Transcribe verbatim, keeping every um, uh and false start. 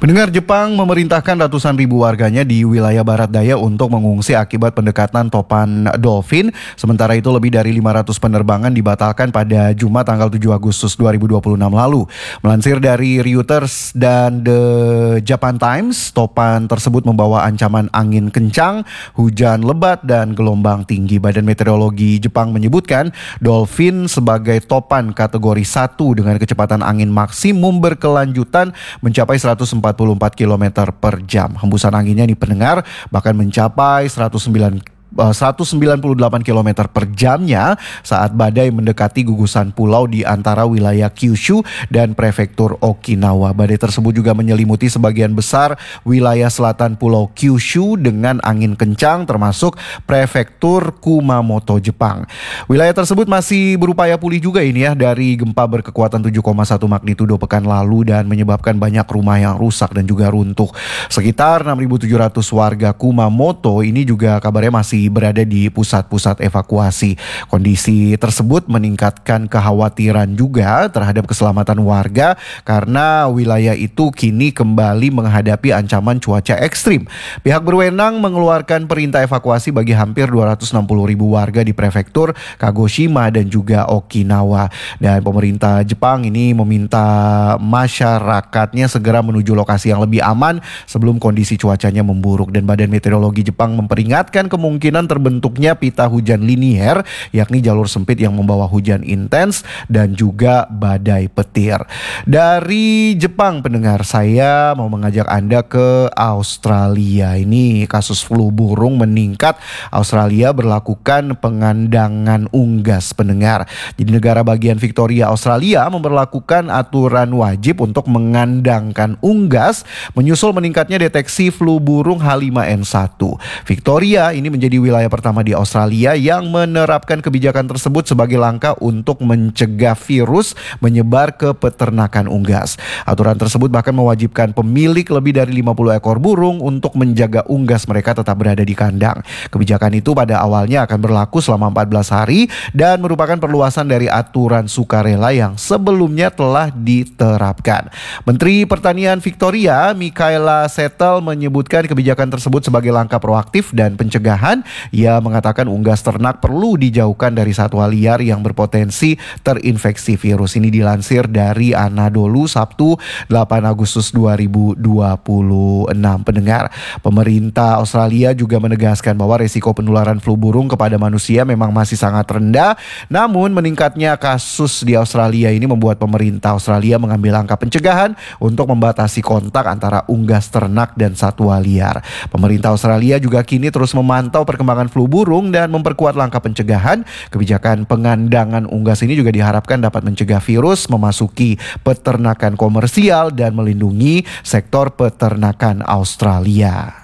Pendengar, Jepang memerintahkan ratusan ribu warganya di wilayah barat daya untuk mengungsi akibat pendekatan topan dolphin. Sementara itu lebih dari lima ratus penerbangan dibatalkan pada Jumat tanggal tujuh Agustus dua ribu dua puluh enam lalu. Melansir dari Reuters dan The Japan Times, topan tersebut membawa ancaman angin kencang, hujan lebat, dan gelombang tinggi. Badan Meteorologi Jepang menyebutkan dolphin sebagai topan kategori satu dengan kecepatan angin maksimum berkelanjutan mencapai seratus empat puluh empat kilometer per jam. Hembusan anginnya nih pendengar bahkan mencapai seratus sembilan puluh delapan kilometer per jamnya saat badai mendekati gugusan pulau di antara wilayah Kyushu dan prefektur Okinawa. Badai tersebut juga menyelimuti sebagian besar wilayah selatan pulau Kyushu dengan angin kencang termasuk prefektur Kumamoto, Jepang. Wilayah tersebut masih berupaya pulih juga ini ya dari gempa berkekuatan tujuh koma satu magnitudo pekan lalu dan menyebabkan banyak rumah yang rusak dan juga runtuh. Sekitar enam ribu tujuh ratus warga Kumamoto ini juga kabarnya masih berada di pusat-pusat evakuasi. Kondisi tersebut meningkatkan kekhawatiran juga terhadap keselamatan warga karena wilayah itu kini kembali menghadapi ancaman cuaca ekstrim. Pihak berwenang mengeluarkan perintah evakuasi bagi hampir dua ratus enam puluh ribu warga di prefektur Kagoshima dan juga Okinawa. Dan pemerintah Jepang ini meminta masyarakatnya segera menuju lokasi yang lebih aman sebelum kondisi cuacanya memburuk. Dan Badan Meteorologi Jepang memperingatkan kemungkinan terbentuknya pita hujan linier, yakni jalur sempit yang membawa hujan intens dan juga badai petir. Dari Jepang, pendengar, saya mau mengajak Anda ke Australia. Ini kasus flu burung meningkat. Australia berlakukan pengandangan unggas, pendengar. Jadi negara bagian Victoria, Australia memberlakukan aturan wajib untuk mengandangkan unggas menyusul meningkatnya deteksi flu burung H lima N satu. Victoria ini menjadi wilayah pertama di Australia yang menerapkan kebijakan tersebut sebagai langkah untuk mencegah virus menyebar ke peternakan unggas. Aturan tersebut bahkan mewajibkan pemilik lebih dari lima puluh ekor burung untuk menjaga unggas mereka tetap berada di kandang. Kebijakan itu pada awalnya akan berlaku selama empat belas hari dan merupakan perluasan dari aturan sukarela yang sebelumnya telah diterapkan. Menteri Pertanian Victoria, Michaela Settle, menyebutkan kebijakan tersebut sebagai langkah proaktif dan pencegahan. Ia mengatakan unggas ternak perlu dijauhkan dari satwa liar yang berpotensi terinfeksi virus. Ini dilansir dari Anadolu Sabtu delapan Agustus dua ribu dua puluh enam. Pendengar, pemerintah Australia juga menegaskan bahwa resiko penularan flu burung kepada manusia memang masih sangat rendah. Namun meningkatnya kasus di Australia ini membuat pemerintah Australia mengambil langkah pencegahan untuk membatasi kontak antara unggas ternak dan satwa liar. Pemerintah Australia juga kini terus memantau perkembangan flu burung dan memperkuat langkah pencegahan. Kebijakan pengandangan unggas ini juga diharapkan dapat mencegah virus memasuki peternakan komersial dan melindungi sektor peternakan Australia.